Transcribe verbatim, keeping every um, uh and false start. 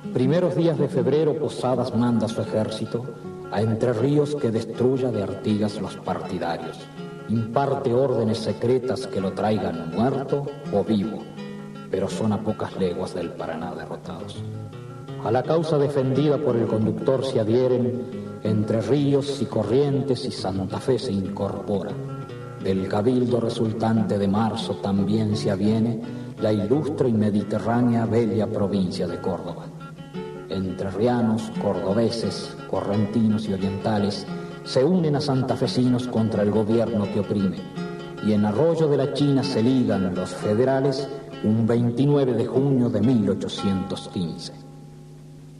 Primeros días de febrero, Posadas manda su ejército a Entre Ríos que destruya de Artigas los partidarios. Imparte órdenes secretas que lo traigan muerto o vivo, pero son a pocas leguas del Paraná derrotados. A la causa defendida por el conductor se adhieren Entre Ríos y Corrientes, y Santa Fe se incorpora. Del cabildo resultante de marzo también se aviene la ilustre y mediterránea bella provincia de Córdoba. Entrerrianos, cordobeses, correntinos y orientales se unen a santafesinos contra el gobierno que oprime, y en Arroyo de la China se ligan los federales un veintinueve de junio de mil ochocientos quince.